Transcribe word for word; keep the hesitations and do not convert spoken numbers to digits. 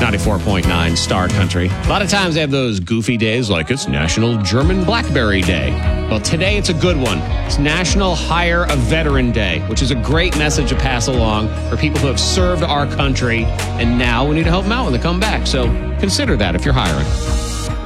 ninety-four point nine Star Country. A lot of times they have those goofy days like it's National German Blackberry Day. Well, today it's a good one. It's National Hire a Veteran Day, which is a great message to pass along for people who have served our country, and now we need to help them out when they come back. So consider that if you're hiring.